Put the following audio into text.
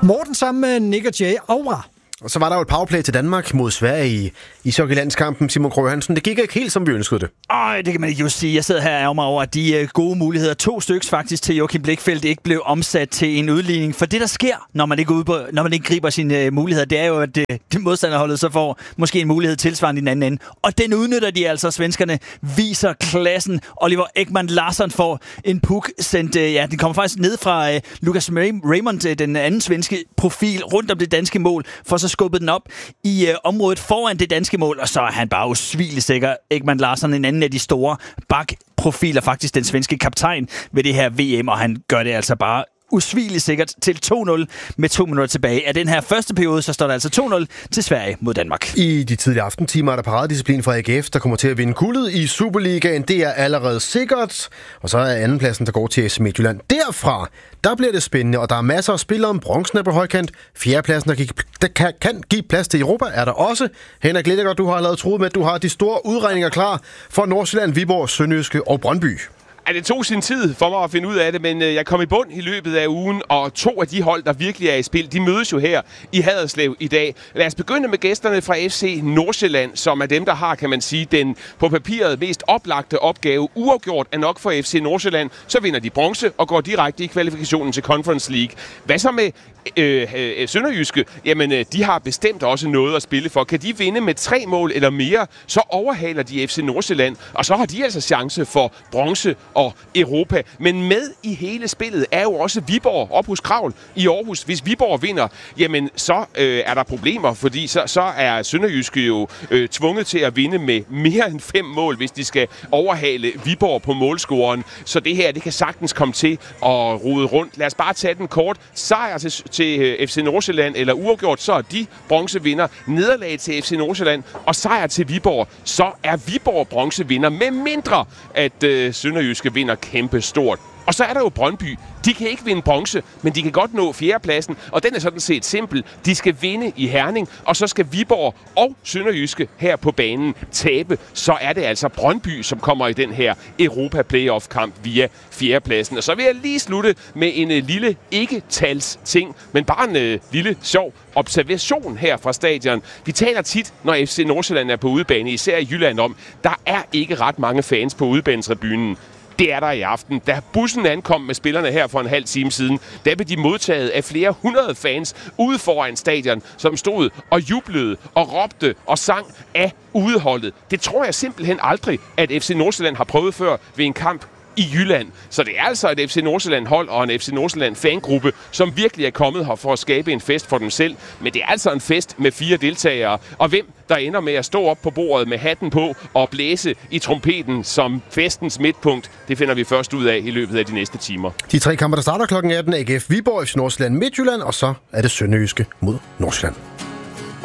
Morten sammen med Nick og Jay Aura. Og så var der jo et powerplay til Danmark mod Sverige i ishockeylandskampen. Simon Krogh Hansen, det gik ikke helt, som vi ønskede det. Det kan man ikke just sige. Jeg sidder her og ærger mig over, at de gode muligheder, 2 stykker faktisk til Joachim Blichfeldt, ikke blev omsat til en udligning. For det, der sker, når man ikke griber sine muligheder, det er jo, at det modstanderholdet så får måske en mulighed tilsvarende i den anden ende. Og den udnytter de altså. Svenskerne viser klassen. Oliver Ekman Larsson får en puk sendt. Den kommer faktisk ned fra Lucas Raymond, den anden svenske profil, rundt om det danske mål, for så skubbet den op i området foran det danske mål, og så er han bare usvigelig sikker. Ekman Larsson, en anden af de store bakprofiler, faktisk den svenske kaptajn ved det her VM, og han gør det altså bare usvigeligt sikkert til 2-0 med 2 minutter tilbage. Af den her første periode, så står der altså 2-0 til Sverige mod Danmark. I de tidlige aftentimer er der paradedisciplin fra AGF, der kommer til at vinde guldet i Superligaen. Det er allerede sikkert. Og så er andenpladsen, der går til AC Midtjylland. Derfra, der bliver det spændende, og der er masser af spillere om bronzen er på højkant. Fjerdepladsen, der kan give plads til Europa, er der også. Henrik Lillegaard, du har allerede troet med, at du har de store udregninger klar for Nordsjælland, Viborg, Sønderjyske og Brøndby. Det tog sin tid for mig at finde ud af det, men jeg kom i bund i løbet af ugen, og 2 af de hold, der virkelig er i spil, de mødes jo her i Haderslev i dag. Lad os begynde med gæsterne fra FC Nordsjælland, som er dem, der har, kan man sige, den på papiret mest oplagte opgave. Uafgjort er nok for FC Nordsjælland, så vinder de bronze og går direkte i kvalifikationen til Conference League. Hvad så med Sønderjyske? Jamen, de har bestemt også noget at spille for. Kan de vinde med 3 mål eller mere, så overhaler de FC Nordsjælland, og så har de altså chance for bronze og Europa. Men med i hele spillet er jo også Viborg op hos Kravl i Aarhus. Hvis Viborg vinder, jamen så er der problemer, fordi så er Sønderjyske jo tvunget til at vinde med mere end 5 mål, hvis de skal overhale Viborg på målscoren. Så det her, det kan sagtens komme til at rode rundt. Lad os bare tage den kort. Sejr til FC Nordsjælland, eller uafgjort, så er de bronzevinder. Nederlag til FC Nordsjælland og sejr til Viborg, så er Viborg bronzevinder, med mindre at Sønderjyske vinder kæmpe stort. Og så er der jo Brøndby. De kan ikke vinde bronze, men de kan godt nå 4. pladsen, og den er sådan set simpel. De skal vinde i Herning, og så skal Viborg og Sønderjyske her på banen tabe. Så er det altså Brøndby, som kommer i den her Europa-playoff-kamp via 4. pladsen. Og så vil jeg lige slutte med en lille ikke-tals ting, men bare en lille sjov observation her fra stadion. Vi taler tit, når FC Nordsjælland er på udebane, især i Jylland, om, der er ikke ret mange fans på udebanetribunen. Det er der i aften. Da bussen ankom med spillerne her for en halv time siden, der blev de modtaget af flere 100 fans ude foran stadion, som stod og jublede og råbte og sang af udeholdet. Det tror jeg simpelthen aldrig, at FC Nordsjælland har prøvet før ved en kamp i Jylland. Så det er altså et FC Nordsjælland-hold og en FC Nordsjælland-fangruppe, som virkelig er kommet her for at skabe en fest for dem selv. Men det er altså en fest med 4 deltagere. Og hvem der ender med at stå op på bordet med hatten på og blæse i trompeten som festens midtpunkt, det finder vi først ud af i løbet af de næste timer. De 3 kampe, der starter kl. 18, AGF Viborg, FC Nordsjælland Midtjylland, og så er det Sønderjyske mod Nordsjælland.